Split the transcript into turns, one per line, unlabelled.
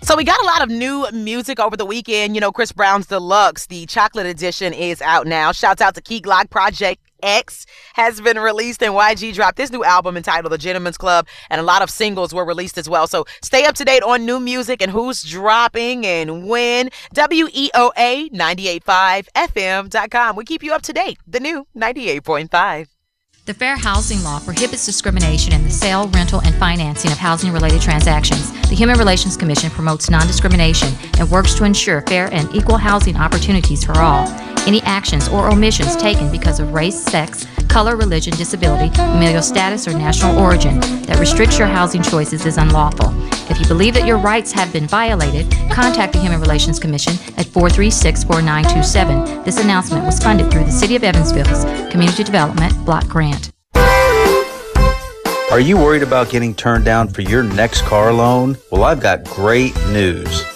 So we got a lot of new music over the weekend. You know, Chris Brown's Deluxe, the chocolate edition, is out now. Shouts out to Key Glock. Project X has been released, and YG dropped this new album entitled The Gentleman's Club, and a lot of singles were released as well. So stay up to date on new music and who's dropping and when. WEOA 98.5FM.com. We keep you up to date. The new 98.5.
The Fair Housing Law prohibits discrimination in the sale, rental, and financing of housing-related transactions. The Human Relations Commission promotes non-discrimination and works to ensure fair and equal housing opportunities for all. Any actions or omissions taken because of race, sex, color, religion, disability, familial status, or national origin that restricts your housing choices is unlawful. If you believe that your rights have been violated, contact the Human Relations Commission at 436-4927. This announcement was funded through the City of Evansville's Community Development Block Grant.
Are you worried about getting turned down for your next car loan? Well, I've got great news.